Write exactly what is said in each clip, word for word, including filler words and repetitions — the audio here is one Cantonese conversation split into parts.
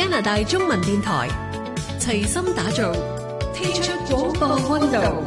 加拿大中文電台齊心打造踢出廣播溫度。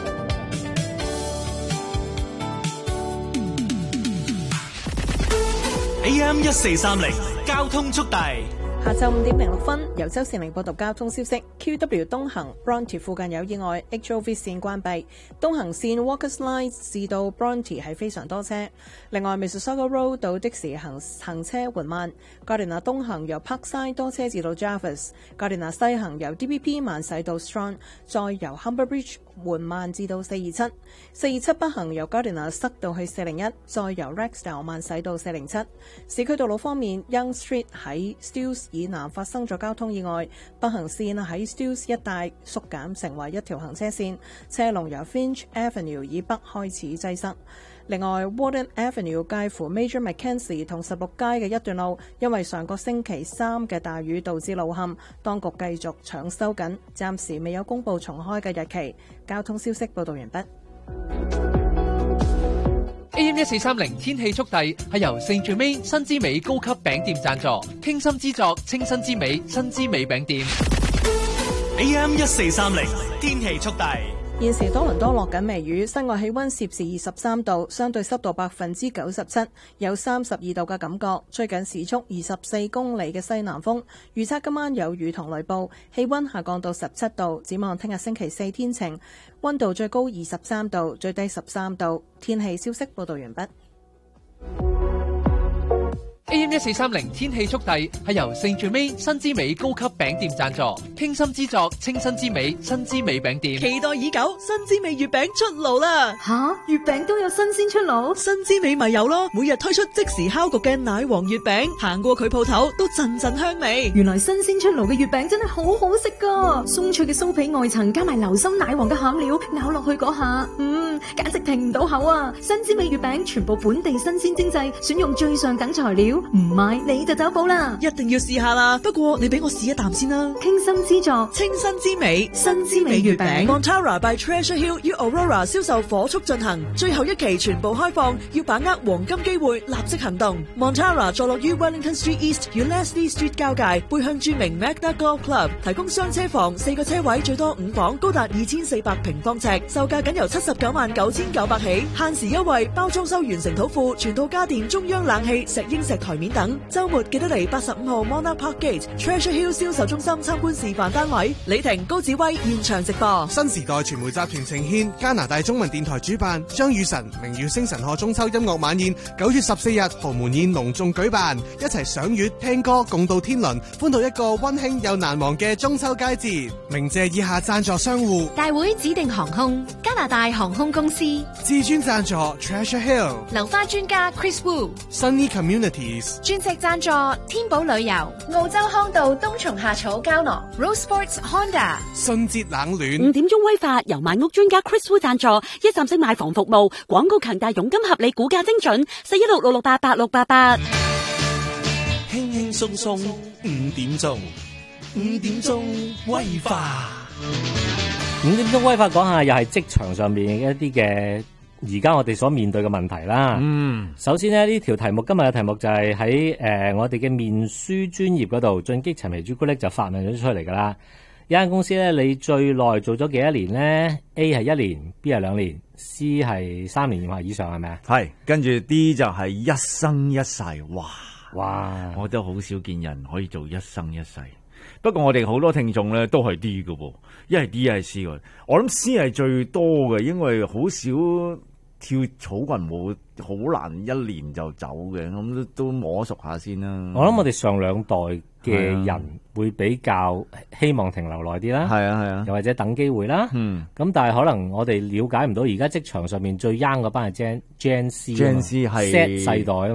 A M 一四三零交通速遞。 下晝五點零六分，由周善玲報道交通消息。Q W 東行 Bronte 附近有意外 ，H O V 線關閉，東行線 Walkers Line 至到 Bronte 係非常多車。另外 Mississauga Road 到的士行行車緩慢。Gardiner 東行由 Parkside 多車至到 Jarvis，Gardiner 西行由 D P P 慢駛到 Strong， 再由 Humber Bridge 緩慢至到四二七。四二七北行由 Gardiner 塞到去四零一，再由 Rexdale 慢駛到四零七。市區道路方面 ，Young Street 喺 Steeles 以南發生咗交通意外，北行線喺 Steeles 一帶縮減成為一條行車線，車龍由 Finch Avenue 以北開始擠塞。另外 Warden Avenue 介乎 Major Mackenzie 同十六街嘅一段路，因為上個星期三嘅大雨導致路陷，當局繼續搶修緊，暫時未有公布重開嘅日期。交通消息報道完畢。 A M 一四三零天氣速遞係由聖最美新之美高級餅店贊助，傾心之作清新之美新之美餅店。 A M 一四三零天氣速遞。 現時多倫多落緊微雨，室外氣溫攝氏二十三度，相對濕度百分之九十七，有三十二度嘅感覺，吹緊時速二十四公里嘅西南風。預測今晚有雨同雷暴，氣溫下降到十七度。展望聽日星期四天晴，溫度最高二十三度，最低十三度。天氣消息報道完畢。 A M 一四三零天氣速遞係由聖最美新之美高級餅店贊助，傾心之作清新之美新之美餅店。 期待已久，新之美月餅出爐啦！ 吓，月餅都有新鮮出爐？ 新之美咪有咯，每日推出即時烤焗嘅奶黃月餅，行過佢鋪頭都陣陣香味。 原來新鮮出爐嘅月餅真係好好食噶，鬆脆嘅酥皮外層加埋流心奶黃嘅餡料，咬落去嗰下，嗯，簡直停唔到口啊！新之美月餅全部本地新鮮精製，選用最上等材料。唔買你就走寶啦！ 一定要試下啦！不過你俾我試一啖先啦。 傾心之作， 清新之美，新之美月餅。Montara by Treasure Hill U Aurora 銷售火速進行，最後一期全部開放，要把握黃金機會，立即行動。Montara 坐落於 Wellington Street East 與 Leslie Street 交界，背向著名 Magna Golf Club， 提供雙車房，四個車位，最多五房，高達二千四百平方尺，售價僅由七十九萬九千九百起，限時優惠，包裝修完成土庫，全套家電、中央冷氣、石英石台面等。周末記得嚟八十五號 Monarch Park Gate Treasure Hill 銷售中心參觀示範單位。李婷、高子威現場直播。 新時代傳媒集團呈獻加拿大中文電台主辦張雨晨明月星辰賀中秋音樂晚宴，九月十四日豪門宴隆重舉辦，一齊賞月聽歌共度天倫，歡度一個溫馨又難忘嘅中秋佳節。鳴謝以下贊助商戶： 大會指定航空、加拿大航空公司、 至尊贊助 Treasure Hill、 流花專家 Chris Wu、 Sunny Communities、 專席贊助天寶旅遊、澳洲康道冬蟲夏草膠囊、Rose Sports Honda、 信捷冷暖。 五點鐘威發由買屋專家 Chris Wu 贊助，一站式買房服務，廣告強大，佣金合理，估價精準，四一六六六八八六八八。 輕輕鬆鬆五點鐘，五點鐘威化。 五點鐘威化講下又係職場上面嘅一啲嘅。而家我哋所面對嘅問題啦，嗯，首先呢，呢條題目今日嘅題目就係喺誒我哋嘅面書專頁嗰度，進擊陳皮朱古力就發問咗出嚟噶啦。一間公司咧，你最耐做咗幾多年咧 ？A 係一年 ，B 係兩年 ，C 係三年或以上係咪啊？ 係，跟住 D 就係一生一世，哇哇！ 我都好少見人可以做一生一世。不過我哋好多聽眾咧都係 D 嘅噃，一係 D 一係 C 嘅。我諗 C 係最多嘅，因為好少跳草裙舞，好難一年就走嘅，咁都都摸熟下先啦。 我諗我哋上兩代嘅人會比較希望停留耐啲啦， 係啊係啊， 又或者等機會啦。嗯，咁但係可能我哋了解唔到而家職場上面最 young 嗰班係 Gen Gen C，Gen C 係 Z 世代。